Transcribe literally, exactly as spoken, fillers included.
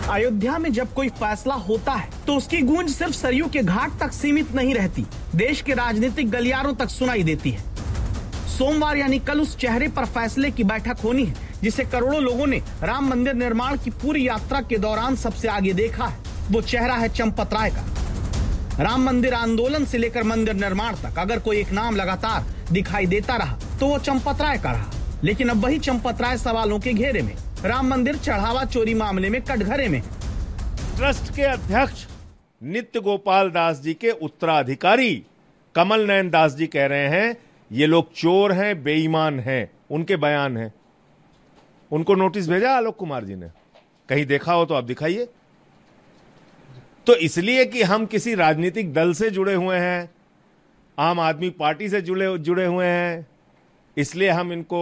अयोध्या में जब कोई फैसला होता है तो उसकी गूंज सिर्फ सरयू के घाट तक सीमित नहीं रहती, देश के राजनीतिक गलियारों तक सुनाई देती है। सोमवार यानी कल उस चेहरे पर फैसले की बैठक होनी है जिसे करोड़ों लोगों ने राम मंदिर निर्माण की पूरी यात्रा के दौरान सबसे आगे देखा है। वो चेहरा है चंपत राय का। राम मंदिर आंदोलन से लेकर मंदिर निर्माण तक अगर कोई एक नाम लगातार दिखाई देता रहा तो वो चंपत राय का रहा। लेकिन अब वही चंपत राय सवालों के घेरे में, राम मंदिर चढ़ावा चोरी मामले में कटघरे में। ट्रस्ट के अध्यक्ष नित्य गोपाल दास जी के उत्तराधिकारी कमल नयन दास जी कह रहे हैं ये लोग चोर हैं, बेईमान हैं। उनके बयान हैं। उनको नोटिस भेजा आलोक कुमार जी ने, कहीं देखा हो तो आप दिखाइए। तो इसलिए कि हम किसी राजनीतिक दल से जुड़े हुए हैं, आम आदमी पार्टी से जुड़े जुड़े हुए हैं, इसलिए हम इनको